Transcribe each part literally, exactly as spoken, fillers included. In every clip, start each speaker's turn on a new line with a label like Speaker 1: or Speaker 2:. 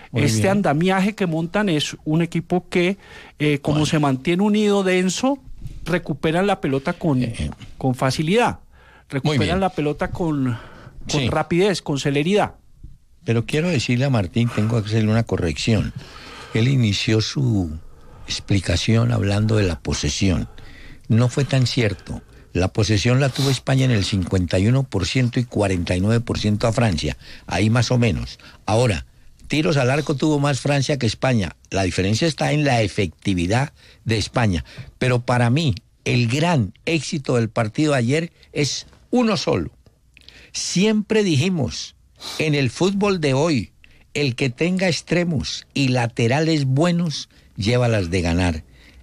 Speaker 1: Muy
Speaker 2: este
Speaker 1: bien.
Speaker 2: andamiaje que montan es un equipo que, eh, como
Speaker 1: Bueno.
Speaker 2: se mantiene unido, denso, recuperan la pelota con,
Speaker 1: Eh,
Speaker 2: con facilidad, recuperan
Speaker 1: bien.
Speaker 2: la pelota con, con
Speaker 1: Sí.
Speaker 2: rapidez, con celeridad.
Speaker 1: Pero quiero decirle a Martín, tengo que hacerle una corrección. Él inició su explicación hablando de la posesión. No fue tan cierto. La posesión la tuvo España en el cincuenta y uno por ciento y cuarenta y nueve por ciento a Francia. Ahí más o menos. Ahora, tiros al arco tuvo más Francia que España. La diferencia está en la efectividad de España. Pero para mí, el gran éxito del partido de ayer es uno solo. Siempre dijimos, en el fútbol de hoy, el que tenga extremos y laterales buenos, lleva las de ganar.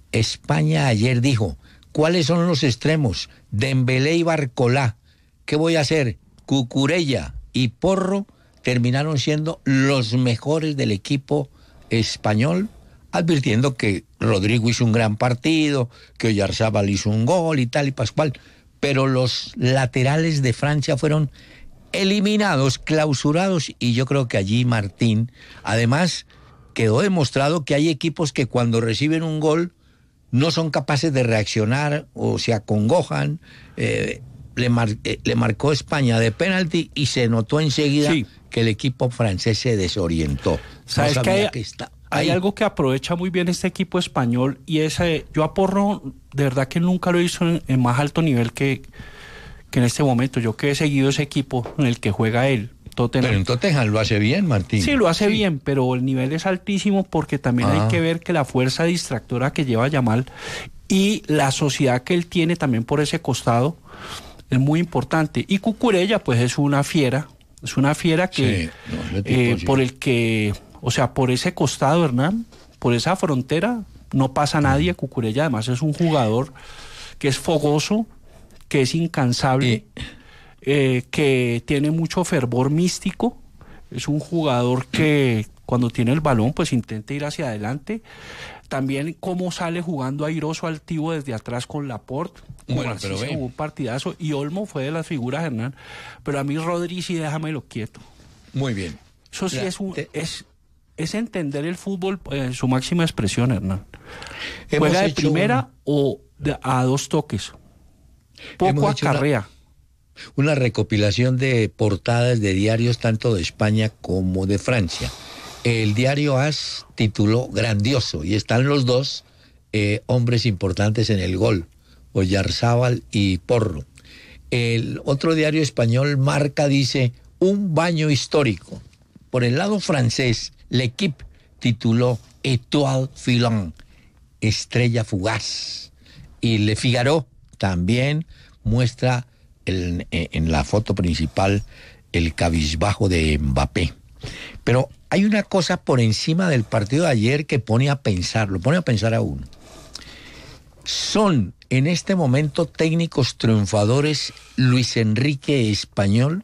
Speaker 1: España ayer dijo, ¿cuáles son los extremos? Dembélé y Barcolá. ¿Qué voy a hacer? Cucurella y Porro terminaron siendo los mejores del equipo español, advirtiendo que Rodrigo hizo un gran partido, que Oyarzábal hizo un gol y tal y pascual, pero los laterales de Francia fueron eliminados, clausurados, y yo creo que allí Martín, además, quedó demostrado que hay equipos que cuando reciben un gol no son capaces de reaccionar o se acongojan. Eh, le, mar, eh, le marcó España de penalti y se notó enseguida sí. que el equipo francés se desorientó.
Speaker 2: ¿Sabes
Speaker 1: no
Speaker 2: que hay,
Speaker 1: que está
Speaker 2: hay algo que aprovecha muy bien este equipo español? Y es, eh, yo a Porro, de verdad que nunca lo hizo en, en más alto nivel que, que en este momento. Yo que he seguido ese equipo en el que juega él. Tottenham.
Speaker 1: Pero en Tottenham lo hace bien, Martín.
Speaker 2: Sí, lo hace
Speaker 1: sí.
Speaker 2: bien, pero el nivel es altísimo porque también ah. hay que ver que la fuerza distractora que lleva Yamal y la sociedad que él tiene también por ese costado es muy importante. Y Cucurella, pues es una fiera, es una fiera que
Speaker 1: sí, no, tipo,
Speaker 2: eh,
Speaker 1: sí.
Speaker 2: por el que, o sea, por ese costado, Hernán, por esa frontera, no pasa nadie. Cucurella además es un jugador que es fogoso, que es incansable.
Speaker 1: Y...
Speaker 2: Eh, que tiene mucho fervor místico, es un jugador que cuando tiene el balón pues intenta ir hacia adelante, también cómo sale jugando airoso, altivo desde atrás con Laporte,
Speaker 1: bueno, pero
Speaker 2: ve. Un partidazo, y Olmo fue de las figuras, Hernán, pero a mí Rodri sí déjamelo quieto.
Speaker 1: Muy bien.
Speaker 2: Eso sí
Speaker 1: La,
Speaker 2: es, un,
Speaker 1: te...
Speaker 2: es es entender el fútbol en eh, su máxima expresión, Hernán. Hemos Juega de primera un... o de, a dos toques, poco acarrea.
Speaker 1: Una... Una recopilación de portadas de diarios tanto de España como de Francia. El diario AS tituló Grandioso y están los dos eh, hombres importantes en el gol, Oyarzábal y Porro. El otro diario español, Marca, dice un baño histórico. Por el lado francés, L'Équipe tituló Étoile filante, estrella fugaz. Y Le Figaro también muestra El, en la foto principal el cabizbajo de Mbappé. Pero hay una cosa por encima del partido de ayer que pone a pensar, lo pone a pensar a uno. ¿Son en este momento técnicos triunfadores Luis Enrique español?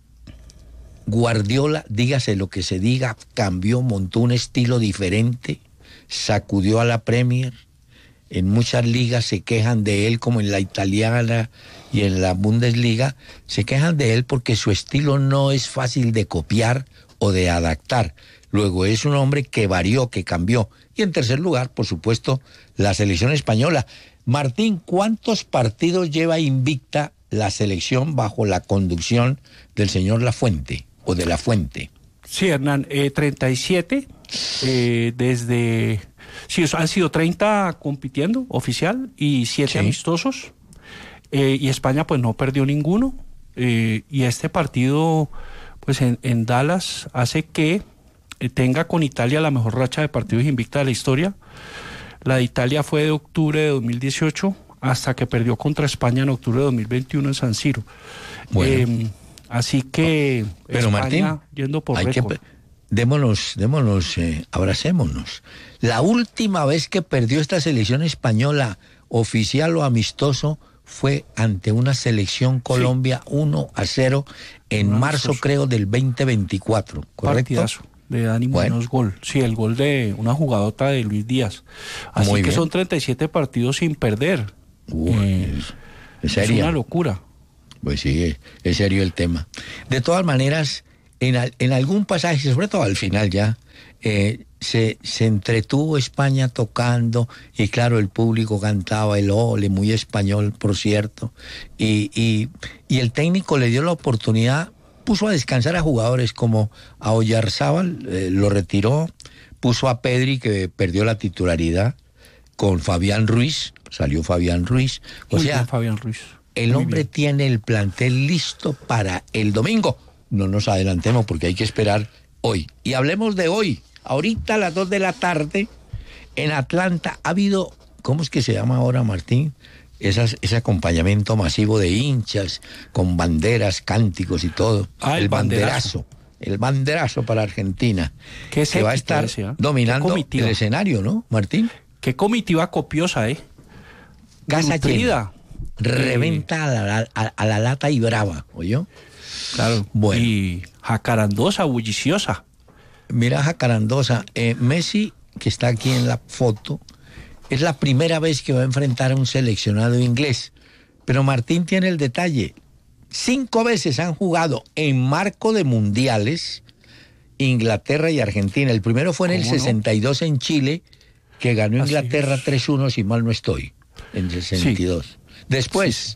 Speaker 1: Guardiola, dígase lo que se diga, cambió, montó un estilo diferente, sacudió a la Premier. En muchas ligas se quejan de él, como en la italiana y en la Bundesliga, se quejan de él porque su estilo no es fácil de copiar o de adaptar. Luego es un hombre que varió, que cambió. Y en tercer lugar, por supuesto, la selección española. Martín, ¿cuántos partidos lleva invicta la selección bajo la conducción del señor Lafuente o de La Fuente?
Speaker 2: Sí, Hernán, eh, treinta y siete, eh, desde... Sí, han sido treinta compitiendo, oficial, y siete sí. amistosos. Eh, y España pues no perdió ninguno. Eh, y este partido pues en, en Dallas hace que eh, tenga con Italia la mejor racha de partidos invicta de la historia. La de Italia fue de octubre de dos mil dieciocho hasta que perdió contra España en octubre de dos mil veintiuno en San Siro. Bueno. Eh, así que
Speaker 1: Pero
Speaker 2: España
Speaker 1: Martín,
Speaker 2: yendo por
Speaker 1: hay
Speaker 2: récord.
Speaker 1: Que... Démonos, démonos, eh, abracémonos. La última vez que perdió esta selección española, oficial o amistoso, fue ante una selección Colombia sí. uno a cero en no, marzo, amistoso. creo, del veinte veinticuatro, ¿correcto?
Speaker 2: Partidazo de Dani bueno. Muñoz, gol. Sí, el gol de una jugadota de Luis Díaz. Así Muy que bien. Son treinta y siete partidos sin perder.
Speaker 1: Uh,
Speaker 2: eh,
Speaker 1: es,
Speaker 2: es una locura.
Speaker 1: Pues sí, es serio el tema. De todas maneras, en, al, en algún pasaje, sobre todo al final ya, eh, se, se entretuvo España tocando, y claro, el público cantaba el ole, muy español, por cierto, y, y, y el técnico le dio la oportunidad, puso a descansar a jugadores como a Oyarzábal, eh, lo retiró, puso a Pedri, que perdió la titularidad, con Fabián Ruiz, salió Fabián Ruiz, o
Speaker 2: Muy
Speaker 1: sea,
Speaker 2: bien, Fabián Ruiz.
Speaker 1: el
Speaker 2: Muy
Speaker 1: hombre
Speaker 2: bien.
Speaker 1: tiene el plantel listo para el domingo. No nos adelantemos porque hay que esperar hoy. Y hablemos de hoy. Ahorita a las dos de la tarde, en Atlanta, ha habido, ¿cómo es que se llama ahora, Martín? Esas, ese acompañamiento masivo de hinchas, con banderas, cánticos y todo.
Speaker 2: Ah, el
Speaker 1: el
Speaker 2: banderazo.
Speaker 1: banderazo. El banderazo para Argentina.
Speaker 2: Qué
Speaker 1: que va a
Speaker 2: séquito
Speaker 1: estar
Speaker 2: ese, ¿eh?
Speaker 1: dominando
Speaker 2: Qué comitiva.
Speaker 1: el escenario, ¿no, Martín?
Speaker 2: Qué comitiva copiosa, ¿eh?
Speaker 1: Casa
Speaker 2: Nutrida.
Speaker 1: llena. Reventa a la, a, a la lata y brava, ¿oyó?
Speaker 2: Claro.
Speaker 1: Bueno.
Speaker 2: Y jacarandosa, bulliciosa.
Speaker 1: Mira, Jacarandosa, eh, Messi, que está aquí en la foto, es la primera vez que va a enfrentar a un seleccionado inglés. Pero Martín tiene el detalle. Cinco veces han jugado en marco de mundiales Inglaterra y Argentina. El primero fue en el
Speaker 2: ¿Cómo no?
Speaker 1: sesenta y dos en Chile, que ganó
Speaker 2: Así
Speaker 1: Inglaterra
Speaker 2: es.
Speaker 1: tres uno, si mal no estoy, en el sesenta y dos. Después,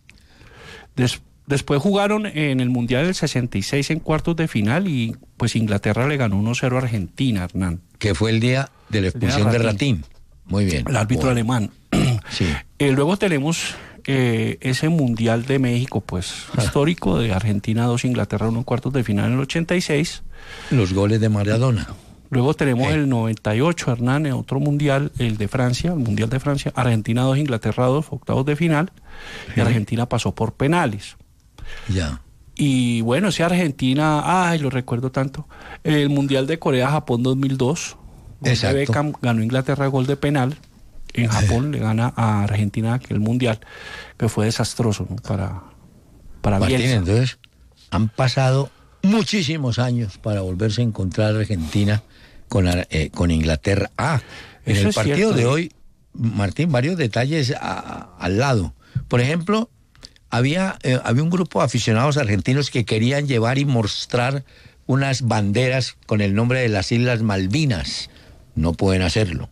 Speaker 2: Des- después jugaron en el Mundial del sesenta y seis en cuartos de final y pues Inglaterra le ganó uno cero a Argentina, Hernán.
Speaker 1: que fue el día de la expulsión de
Speaker 2: Ratín.
Speaker 1: Ratín. Muy bien.
Speaker 2: El árbitro
Speaker 1: Bueno,
Speaker 2: alemán.
Speaker 1: Sí.
Speaker 2: Eh, luego tenemos eh, ese Mundial de México, pues histórico, de Argentina dos, Inglaterra uno en cuartos de final en el ochenta y seis.
Speaker 1: Los goles de Maradona.
Speaker 2: Luego tenemos
Speaker 1: Sí.
Speaker 2: el noventa y ocho, Hernán, en otro mundial, el de Francia, el Mundial de Francia, Argentina dos, Inglaterra dos, octavos de final, y
Speaker 1: Sí.
Speaker 2: Argentina pasó por penales.
Speaker 1: Ya.
Speaker 2: Y bueno, ese Argentina, ay, lo recuerdo tanto, el Mundial de Corea-Japón dos mil dos, gol de
Speaker 1: Exacto.
Speaker 2: Beckham, ganó Inglaterra gol de penal, en Japón le gana a Argentina aquel Mundial, que fue desastroso, ¿no? para, para
Speaker 1: Martín,
Speaker 2: Bielsa.
Speaker 1: entonces, han pasado muchísimos años para volverse a encontrar Argentina con, Ar- eh, con Inglaterra. Ah, en
Speaker 2: Eso
Speaker 1: el
Speaker 2: es
Speaker 1: partido
Speaker 2: cierto,
Speaker 1: de
Speaker 2: ¿eh?
Speaker 1: hoy, Martín, varios detalles a- a- al lado. Por ejemplo, había, eh, había un grupo de aficionados argentinos que querían llevar y mostrar unas banderas con el nombre de las Islas Malvinas. No pueden hacerlo.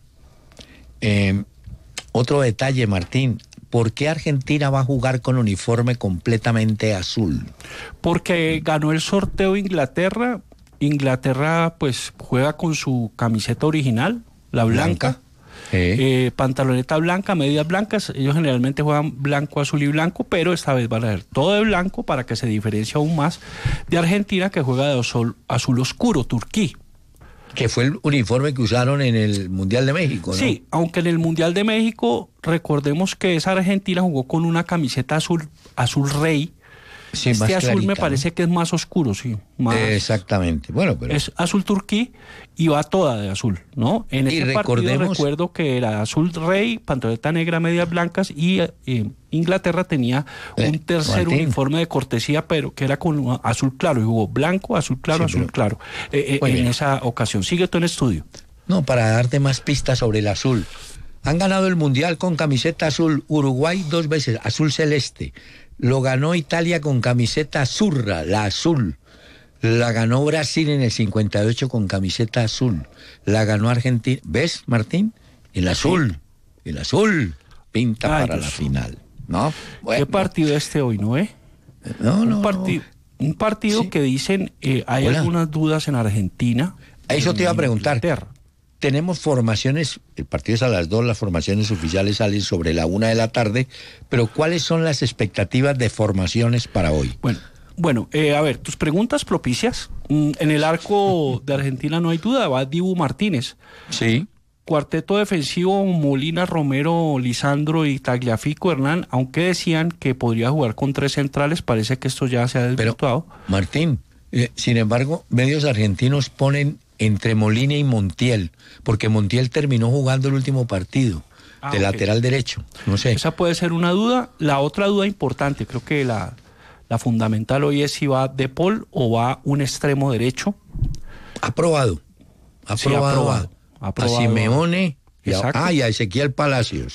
Speaker 1: Eh, otro detalle, Martín. ¿Por qué Argentina va a jugar con uniforme completamente azul?
Speaker 2: Porque ganó el sorteo Inglaterra. Inglaterra pues juega con su camiseta original, la blanca,
Speaker 1: Blanca. Eh,
Speaker 2: eh, pantaloneta blanca, medias blancas. Ellos generalmente juegan blanco, azul y blanco, pero esta vez van a ver todo de blanco para que se diferencie aún más de Argentina, que juega de azul, azul oscuro, turquí.
Speaker 1: que fue el uniforme que usaron en el Mundial de México, ¿no?
Speaker 2: Sí, aunque en el Mundial de México recordemos que esa Argentina jugó con una camiseta azul, azul rey.
Speaker 1: Sí,
Speaker 2: Este
Speaker 1: más
Speaker 2: azul
Speaker 1: clarita,
Speaker 2: me
Speaker 1: ¿no?
Speaker 2: parece que es más oscuro, sí. Más,
Speaker 1: Exactamente. Bueno, pero
Speaker 2: es azul turquí y va toda de azul, ¿no? En
Speaker 1: Y
Speaker 2: ese partido
Speaker 1: recordemos-
Speaker 2: recuerdo que era azul rey, pantaloneta negra, medias blancas y eh, Inglaterra tenía
Speaker 1: Eh,
Speaker 2: un tercer
Speaker 1: Martín.
Speaker 2: uniforme de cortesía, pero que era con azul claro y jugó blanco, azul claro,
Speaker 1: Sí,
Speaker 2: azul
Speaker 1: pero-
Speaker 2: claro. Eh, eh,
Speaker 1: Muy
Speaker 2: en
Speaker 1: bien.
Speaker 2: esa ocasión. Sigue tú en estudio.
Speaker 1: no, para darte más pistas sobre el azul. Han ganado el Mundial con camiseta azul, Uruguay dos veces, azul celeste. Lo ganó Italia con camiseta azurra, la azul. La ganó Brasil en el cincuenta y ocho con camiseta azul. La ganó Argentina. ¿Ves, Martín? El azul. El azul pinta
Speaker 2: Ay,
Speaker 1: para
Speaker 2: Dios.
Speaker 1: la final. ¿No?
Speaker 2: ¿Qué
Speaker 1: Bueno,
Speaker 2: partido este hoy, no eh?
Speaker 1: no, no,
Speaker 2: un, parti-
Speaker 1: no.
Speaker 2: un partido
Speaker 1: Sí.
Speaker 2: que dicen eh, hay
Speaker 1: Hola.
Speaker 2: algunas dudas en Argentina.
Speaker 1: Eso te iba a
Speaker 2: en
Speaker 1: preguntar.
Speaker 2: Inglaterra.
Speaker 1: Tenemos formaciones, el partido es a las dos, las formaciones oficiales salen sobre la una de la tarde, pero ¿cuáles son las expectativas de formaciones para hoy?
Speaker 2: Bueno, bueno eh, a ver, tus preguntas propicias. Mm, en el arco de Argentina no hay duda, va Dibu Martínez.
Speaker 1: Sí.
Speaker 2: Cuarteto defensivo, Molina, Romero, Lisandro y Tagliafico, Hernán, aunque decían que podría jugar con tres centrales, parece que esto ya se ha
Speaker 1: Pero,
Speaker 2: desvirtuado.
Speaker 1: Martín, eh, sin embargo, medios argentinos ponen entre Molina y Montiel, porque Montiel terminó jugando el último partido,
Speaker 2: Ah,
Speaker 1: de
Speaker 2: ok.
Speaker 1: lateral derecho, no sé.
Speaker 2: Esa puede ser una duda. La otra duda importante, creo que la, la fundamental hoy es si va De Paul o va un extremo derecho.
Speaker 1: Ha probado, ha
Speaker 2: Sí, ha
Speaker 1: probado,
Speaker 2: probado,
Speaker 1: a,
Speaker 2: ha probado.
Speaker 1: a Simeone y a,
Speaker 2: Exacto.
Speaker 1: ah, y a Ezequiel Palacios.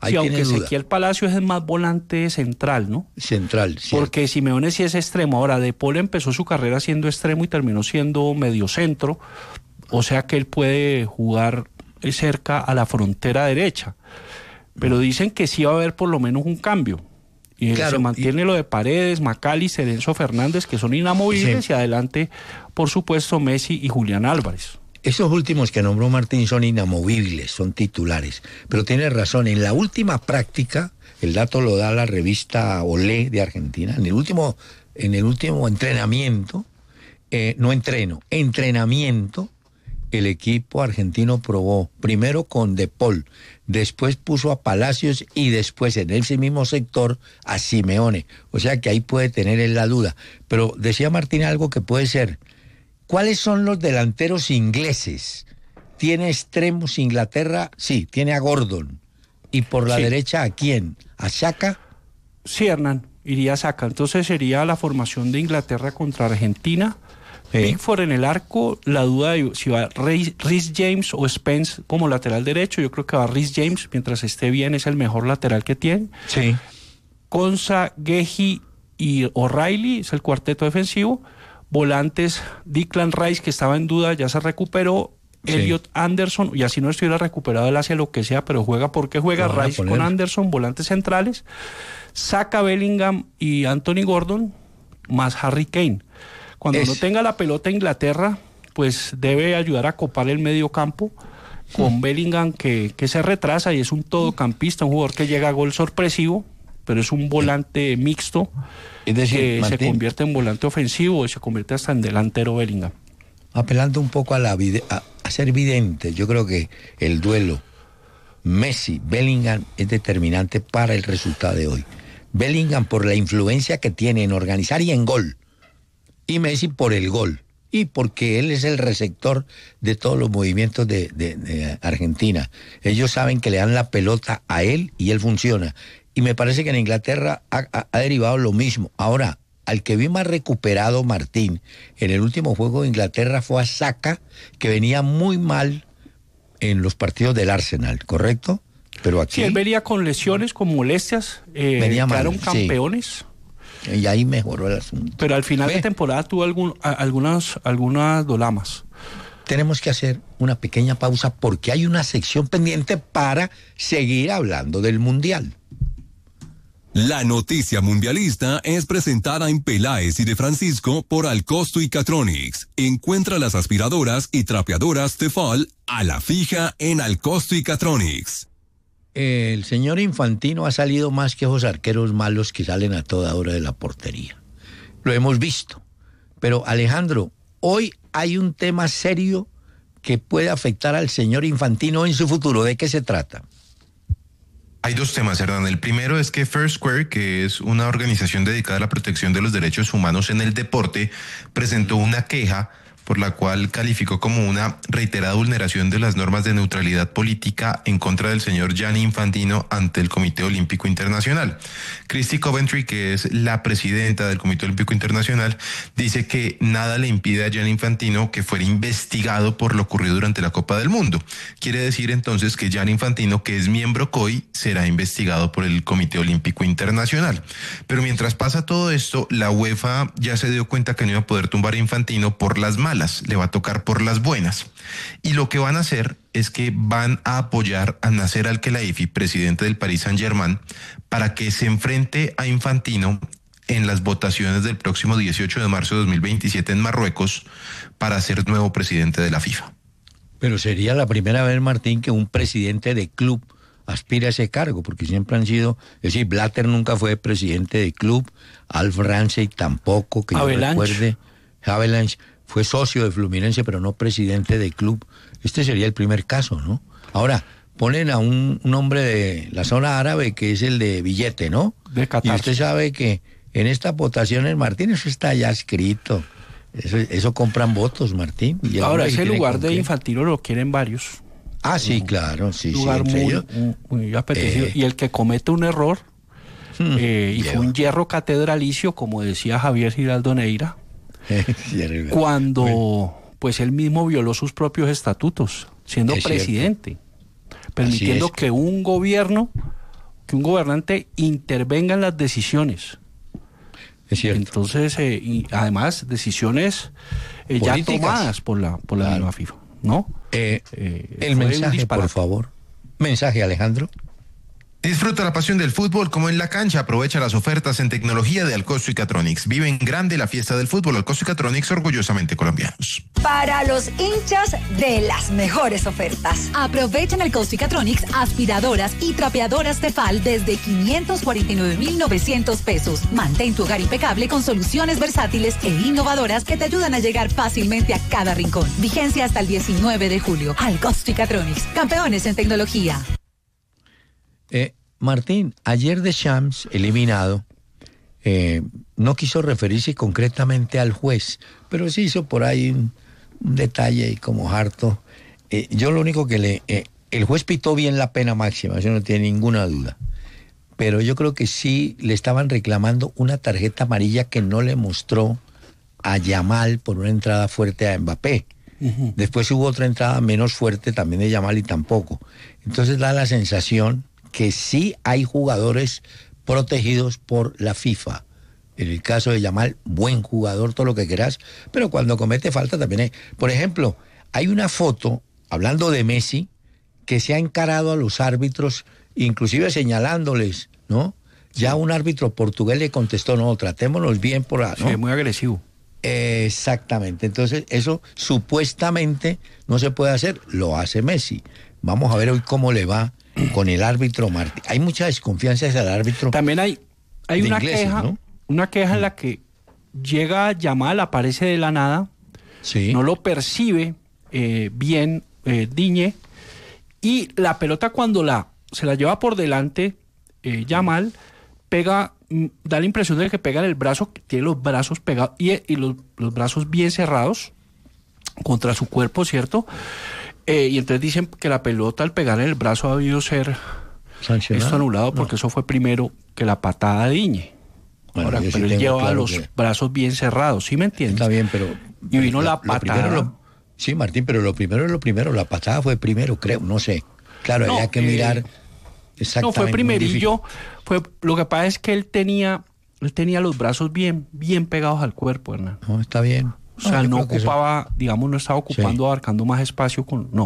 Speaker 1: Ahí
Speaker 2: sí,
Speaker 1: tiene
Speaker 2: aunque
Speaker 1: duda.
Speaker 2: Ezequiel Palacios es más volante central, ¿no?
Speaker 1: Central, sí.
Speaker 2: Porque Simeone sí es extremo. Ahora, De Paul empezó su carrera siendo extremo y terminó siendo mediocentro, o sea que él puede jugar cerca a la frontera derecha. Pero dicen que sí va a haber por lo menos un cambio. Y
Speaker 1: Claro,
Speaker 2: se mantiene
Speaker 1: y...
Speaker 2: lo de Paredes, McAllister, Enzo Fernández, que son inamovibles, sí. Y adelante, por supuesto, Messi y Julián Álvarez.
Speaker 1: Esos últimos que nombró Martín son inamovibles, son titulares. Pero tiene razón, en la última práctica, el dato lo da la revista Olé de Argentina, en el último, en el último entrenamiento, eh, no entreno, entrenamiento, el equipo argentino probó primero con De Paul, después puso a Palacios y después en ese mismo sector a Simeone. O sea que ahí puede tener él la duda. Pero decía Martín algo que puede ser... ¿Cuáles son los delanteros ingleses? ¿Tiene extremos Inglaterra? Sí, tiene a Gordon. ¿Y por la sí. derecha a quién? ¿A Xhaka?
Speaker 2: Sí, Hernán, iría a Xhaka. Entonces sería la formación de Inglaterra contra Argentina. Sí. Pickford en el arco, la duda de si va Reece James o Spence como lateral derecho. Yo creo que va Reece James, mientras esté bien, es el mejor lateral que tiene.
Speaker 1: Sí.
Speaker 2: Konsa, Guehi y O'Reilly es el cuarteto defensivo. Volantes, Declan Rice, que estaba en duda, ya se recuperó. Sí. Elliot Anderson, y así no estuviera recuperado, él hace lo que sea, pero juega porque juega. Rice con Anderson, volantes centrales. Saka, Bellingham y Anthony Gordon, más Harry Kane. Cuando es. no tenga la pelota Inglaterra, pues debe ayudar a copar el medio campo con mm. Bellingham, que, que se retrasa y es un todocampista, un jugador que llega a gol sorpresivo, pero es un volante mixto. Es decir, que Martín, se convierte en volante ofensivo y se convierte hasta en delantero Bellingham.
Speaker 1: Apelando un poco a, la a, a ser vidente, yo creo que el duelo Messi-Bellingham es determinante para el resultado de hoy. Bellingham por la influencia que tiene en organizar y en gol, y Messi por el gol, y porque él es el receptor de todos los movimientos de, de, de Argentina. Ellos saben que le dan la pelota a él y él funciona. Y me parece que en Inglaterra ha, ha, ha derivado lo mismo. Ahora, al que vi más recuperado, Martín, en el último juego de Inglaterra fue a Saka, que venía muy mal en los partidos del Arsenal, ¿correcto? Pero aquí...
Speaker 2: Sí, él venía con lesiones, con molestias, eh, venía mal, quedaron campeones.
Speaker 1: Sí. Y ahí mejoró el asunto.
Speaker 2: Pero al final ¿Ve? de temporada tuvo algún, algunas, algunas dolamas.
Speaker 1: Tenemos que hacer una pequeña pausa porque hay una sección pendiente para seguir hablando del Mundial.
Speaker 3: La noticia mundialista es presentada en Peláez y de Francisco por Alcosto y Catronics. Encuentra las aspiradoras y trapeadoras Tefal a la fija en Alcosto y Catronics.
Speaker 1: El señor Infantino ha salido más que esos arqueros malos que salen a toda hora de la portería. Lo hemos visto. Pero Alejandro, hoy hay un tema serio que puede afectar al señor Infantino en su futuro. ¿De qué se trata?
Speaker 4: Hay dos temas, Hernán. El primero es que Foursquare, que es una organización dedicada a la protección de los derechos humanos en el deporte, presentó una queja por la cual calificó como una reiterada vulneración de las normas de neutralidad política en contra del señor Gianni Infantino ante el Comité Olímpico Internacional. Christy Coventry, que es la presidenta del Comité Olímpico Internacional, dice que nada le impide a Gianni Infantino que fuera investigado por lo ocurrido durante la Copa del Mundo. Quiere decir entonces que Gianni Infantino, que es miembro C O I, será investigado por el Comité Olímpico Internacional. Pero mientras pasa todo esto, la UEFA ya se dio cuenta que no iba a poder tumbar a Infantino por las malas. Le va a tocar por las buenas. Y lo que van a hacer es que van a apoyar a Nasser Al-Khelaifi, presidente del Paris Saint-Germain, para que se enfrente a Infantino en las votaciones del próximo dieciocho de marzo de dos mil veintisiete en Marruecos para ser nuevo presidente de la FIFA.
Speaker 1: Pero sería la primera vez, Martín, que un presidente de club aspira a ese cargo, porque siempre han sido, es decir, Blatter nunca fue presidente de club, Alf Ramsey tampoco, que yo recuerde, Havelange fue socio de Fluminense, pero no presidente de club. Este sería el primer caso, ¿no? Ahora, ponen a un, un hombre de la zona árabe que es el de billete, ¿no?
Speaker 2: De Qatar.
Speaker 1: Y usted sabe que en estas votaciones, Martín, eso está ya escrito. Eso, eso compran votos, Martín.
Speaker 2: Y ahora, ese lugar de Infantino lo quieren varios.
Speaker 1: Ah, sí, un, claro, sí.
Speaker 2: Un lugar
Speaker 1: sí,
Speaker 2: muy, muy, muy apetecido. Eh, y el que comete un error, hmm, eh, y lleva. fue un hierro catedralicio, como decía Javier Giraldo Neira, cuando bueno. pues él mismo violó sus propios estatutos, siendo es presidente, cierto. permitiendo que un gobierno que un gobernante intervenga en las decisiones.
Speaker 1: Es cierto.
Speaker 2: Entonces, eh, y además, decisiones eh, ya tomadas por la, por la
Speaker 1: claro.
Speaker 2: misma FIFA, ¿no?
Speaker 1: Eh,
Speaker 2: Eh,
Speaker 1: el mensaje, por favor. Mensaje, Alejandro.
Speaker 4: Disfruta la pasión del fútbol como en la cancha. Aprovecha las ofertas en tecnología de Alcosto y Catronics. Vive en grande la fiesta del fútbol. Alcosto y Catronics, orgullosamente colombianos.
Speaker 5: Para los hinchas de las mejores ofertas.
Speaker 6: Aprovechen el Alcosto y Catronics aspiradoras y trapeadoras Tefal desde quinientos cuarenta y nueve mil novecientos pesos. Mantén tu hogar impecable con soluciones versátiles e innovadoras que te ayudan a llegar fácilmente a cada rincón. Vigencia hasta el diecinueve de julio. Alcosto y Catronics, campeones en tecnología.
Speaker 1: Eh, Martín, ayer Deschamps, eliminado, eh, no quiso referirse concretamente al juez, pero sí hizo por ahí un, un detalle y como harto. Eh, yo lo único que le... Eh, el juez pitó bien la pena máxima, eso no tiene ninguna duda. Pero yo creo que sí le estaban reclamando una tarjeta amarilla que no le mostró a Yamal por una entrada fuerte a Mbappé. Uh-huh. Después hubo otra entrada menos fuerte también de Yamal y tampoco. Entonces da la sensación que sí hay jugadores protegidos por la FIFA. En el caso de Yamal, buen jugador, todo lo que quieras, pero cuando comete falta también hay. Por ejemplo, hay una foto, hablando de Messi, que se ha encarado a los árbitros, inclusive señalándoles, ¿no? Ya un árbitro portugués le contestó, no, tratémonos bien por ahí, ¿no?
Speaker 2: Sí, muy agresivo.
Speaker 1: Eh, exactamente, entonces eso supuestamente no se puede hacer, lo hace Messi. Vamos a ver hoy cómo le va con el árbitro Martín. Hay mucha desconfianza hacia el árbitro.
Speaker 2: También hay, hay una
Speaker 1: ingleses,
Speaker 2: queja,
Speaker 1: ¿no?
Speaker 2: una queja en la que llega Yamal, aparece de la nada,
Speaker 1: sí.
Speaker 2: no lo percibe eh, bien eh, Digne, y la pelota cuando la se la lleva por delante eh, Yamal, pega, da la impresión de que pega en el brazo, que tiene los brazos pegados y, y los, los brazos bien cerrados contra su cuerpo, ¿cierto? Eh, y entonces dicen que la pelota al pegar en el brazo ha debido ser
Speaker 1: sancionado,
Speaker 2: esto anulado porque no. Eso fue primero que la patada de Digne. Bueno, Ahora, pero sí él lleva claro los que... brazos bien cerrados, ¿sí me entiendes?
Speaker 1: Está bien, pero...
Speaker 2: Y vino
Speaker 1: lo,
Speaker 2: la patada.
Speaker 1: Lo lo, sí, Martín, pero lo primero es lo primero, la patada fue primero, creo, no sé. Claro, no, había que eh, mirar exactamente.
Speaker 2: No, fue primerillo, fue, lo que pasa es que él tenía, él tenía los brazos bien, bien pegados al cuerpo, Hernán.
Speaker 1: No, está bien.
Speaker 2: O sea, no, no ocupaba, eso... digamos, no estaba ocupando, sí. abarcando más espacio con, no.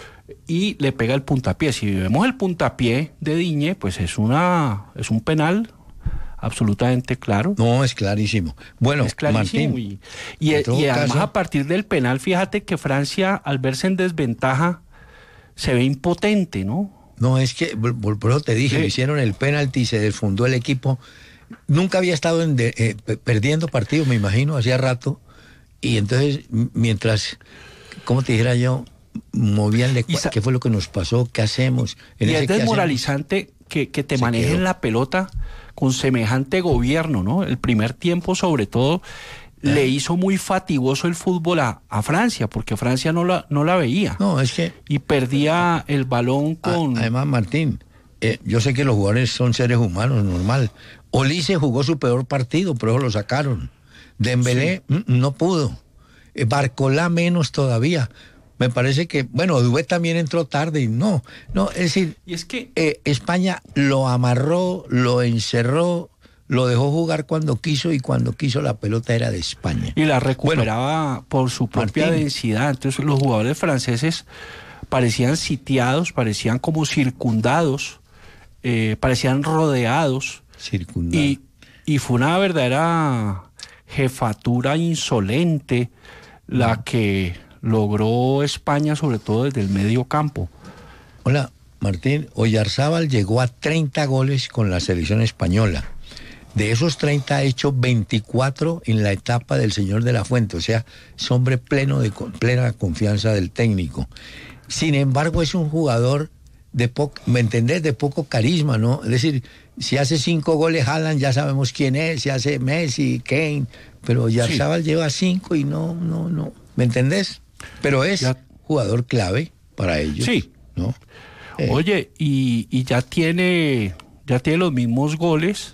Speaker 2: Y le pega el puntapié. Si vemos el puntapié de Digne, pues es una, es un penal absolutamente claro.
Speaker 1: No, es clarísimo. Bueno,
Speaker 2: es clarísimo.
Speaker 1: Martín,
Speaker 2: y, y, y además
Speaker 1: caso...
Speaker 2: a partir del penal, fíjate que Francia, al verse en desventaja, se ve impotente, ¿no?
Speaker 1: No, es que, por eso te dije, sí. Le hicieron el penalti, se desfundó el equipo. Nunca había estado en de, eh, perdiendo partidos, me imagino, hacía rato. Y entonces, mientras, ¿cómo te dijera yo? Movían de sa- qué fue lo que nos pasó, qué hacemos.
Speaker 2: En y ese es desmoralizante que, que te Se manejen quedó. La pelota con semejante gobierno, ¿no? El primer tiempo, sobre todo, ah. le hizo muy fatigoso el fútbol a, a Francia, porque Francia no la, no la veía.
Speaker 1: No, es que...
Speaker 2: Y perdía el balón con...
Speaker 1: Además, Martín, eh, yo sé que los jugadores son seres humanos, normal. Olise jugó su peor partido, pero lo sacaron. Dembélé sí. no pudo. Barcolá menos todavía. Me parece que, bueno, Dubé también entró tarde y no. No, es decir,
Speaker 2: y es que
Speaker 1: eh, España lo amarró, lo encerró, lo dejó jugar cuando quiso y cuando quiso la pelota era de España.
Speaker 2: Y la recuperaba bueno, por su propia Martín. densidad. Entonces los jugadores franceses parecían sitiados, parecían como circundados, eh, parecían rodeados.
Speaker 1: Circundados.
Speaker 2: Y, y fue una verdadera... jefatura insolente la que logró España, sobre todo desde el medio campo.
Speaker 1: Hola, Martín, Oyarzábal llegó a treinta goles con la selección española. De esos treinta ha hecho veinticuatro en la etapa del señor de la Fuente, o sea, es hombre pleno de plena confianza del técnico. Sin embargo, es un jugador de poco, ¿me entendés? De poco carisma, ¿no? Es decir, si hace cinco goles Haaland ya sabemos quién es, si hace Messi, Kane, pero Oyarzábal sí. lleva cinco y no, no, no, ¿me entendés? Pero es ya. jugador clave para ellos.
Speaker 2: Sí.
Speaker 1: ¿No?
Speaker 2: Eh. Oye, y, y ya tiene, ya tiene los mismos goles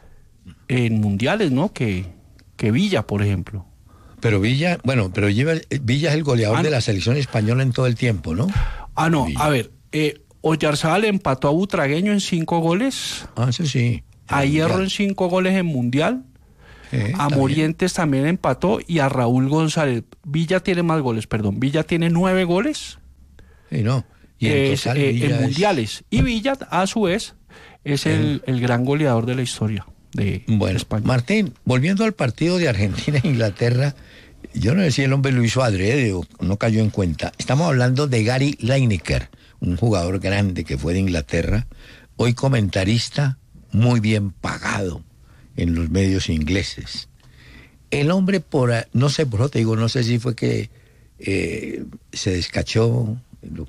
Speaker 2: en mundiales, ¿no? Que, que Villa, por ejemplo.
Speaker 1: Pero Villa, bueno, pero lleva, Villa es el goleador ah, de la selección española en todo el tiempo, ¿no?
Speaker 2: Ah, no,
Speaker 1: Villa.
Speaker 2: a ver, eh, Oyarzabal empató a Butragueño en cinco goles.
Speaker 1: Ah, eso sí.
Speaker 2: A Hierro en cinco goles en Mundial. Eh, a Morientes también empató y a Raúl González. Villa tiene más goles, perdón. Villa tiene nueve goles.
Speaker 1: Sí, no. Y en,
Speaker 2: es,
Speaker 1: total,
Speaker 2: eh, en
Speaker 1: es...
Speaker 2: mundiales. Y Villa, a su vez, es el, el gran goleador de la historia de,
Speaker 1: bueno,
Speaker 2: de España.
Speaker 1: Martín, volviendo al partido de Argentina e Inglaterra, yo no sé si el hombre lo hizo adrede o no cayó en cuenta. Estamos hablando de Gary Lineker, un jugador grande que fue de Inglaterra, hoy comentarista muy bien pagado en los medios ingleses. El hombre, por no sé, por eso te digo, no sé si fue que eh, se descachó,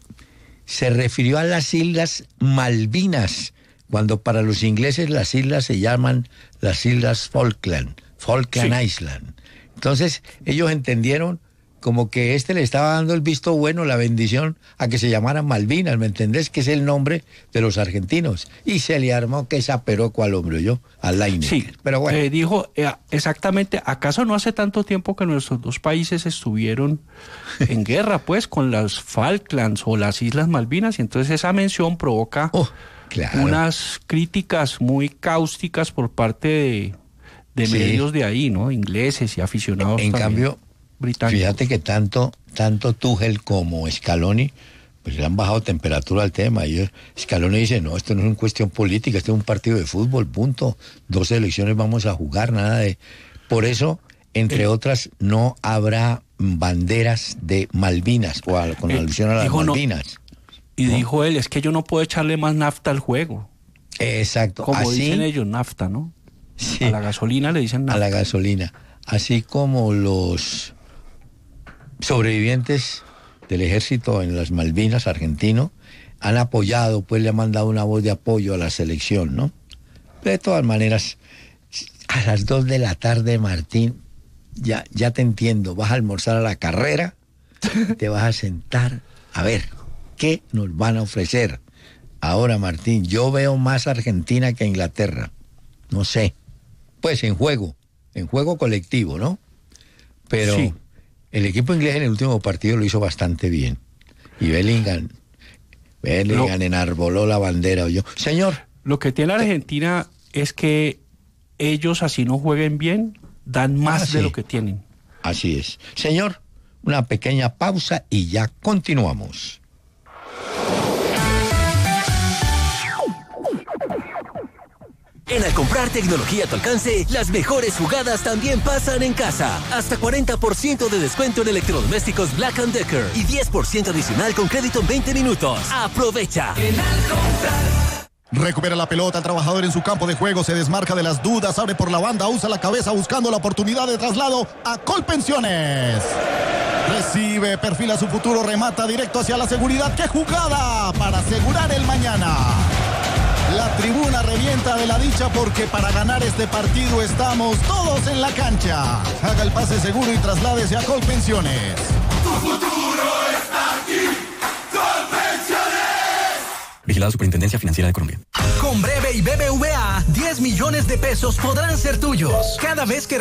Speaker 1: se refirió a las Islas Malvinas, cuando para los ingleses las islas se llaman las Islas Falkland, Falkland sí. Island. Entonces ellos entendieron como que este le estaba dando el visto bueno, la bendición, a que se llamaran Malvinas, ¿me entendés? Que es el nombre de los argentinos. Y se le armó que zaperoco al hombre, yo, al Lineker.
Speaker 2: Sí,
Speaker 1: pero bueno.
Speaker 2: Eh, dijo, eh, exactamente, ¿acaso no hace tanto tiempo que nuestros dos países estuvieron en guerra, pues, con las Falklands o las Islas Malvinas? Y entonces esa mención provoca oh, claro. unas críticas muy cáusticas por parte de, de sí. medios de ahí, ¿no? Ingleses y aficionados
Speaker 1: en
Speaker 2: también.
Speaker 1: Cambio, británico. Fíjate que tanto, tanto Tuchel como Scaloni pues le han bajado temperatura al tema. Y Scaloni dice, no, esto no es una cuestión política, esto es un partido de fútbol, punto. Dos elecciones vamos a jugar, nada de... Por eso, entre eh, otras, no habrá banderas de Malvinas, o a, con eh, alusión a las dijo, Malvinas.
Speaker 2: No. Y ¿no? dijo él, es que yo no puedo echarle más nafta al juego.
Speaker 1: Exacto.
Speaker 2: Como
Speaker 1: así,
Speaker 2: dicen ellos, nafta, ¿no?
Speaker 1: Sí,
Speaker 2: a la gasolina le dicen nafta.
Speaker 1: A la gasolina. Así como los sobrevivientes del ejército en las Malvinas argentino han apoyado, pues le han mandado una voz de apoyo a la selección, ¿no? De todas maneras, a las dos de la tarde, Martín, ya, ya te entiendo, vas a almorzar a la carrera, te vas a sentar, a ver, ¿qué nos van a ofrecer? Ahora, Martín, yo veo más Argentina que Inglaterra, no sé, pues en juego, en juego colectivo, ¿no? Pero sí. El equipo inglés en el último partido lo hizo bastante bien. Y Bellingham, Bellingham no. enarboló la bandera. Oyó. Señor.
Speaker 2: Lo que tiene Argentina es que ellos, así no jueguen bien, dan más ah, sí. de lo que tienen.
Speaker 1: Así es. Señor, una pequeña pausa y ya continuamos.
Speaker 7: En al comprar tecnología a tu alcance, las mejores jugadas también pasan en casa. Hasta cuarenta por ciento de descuento en electrodomésticos Black and Decker y diez por ciento adicional con crédito en veinte minutos. ¡Aprovecha! En al comprar.
Speaker 8: Recupera la pelota, el trabajador en su campo de juego se desmarca de las dudas, abre por la banda, usa la cabeza buscando la oportunidad de traslado a Colpensiones. Recibe, perfila su futuro, remata directo hacia la seguridad. ¡Qué jugada para asegurar el mañana! La tribuna revienta de la dicha porque para ganar este partido estamos todos en la cancha. Haga el pase seguro y trasládese a Colpensiones.
Speaker 9: Tu futuro está aquí. Colpensiones.
Speaker 10: Vigilado Superintendencia Financiera de Colombia.
Speaker 7: Con Breve y B B V A, diez millones de pesos podrán ser tuyos. Cada vez que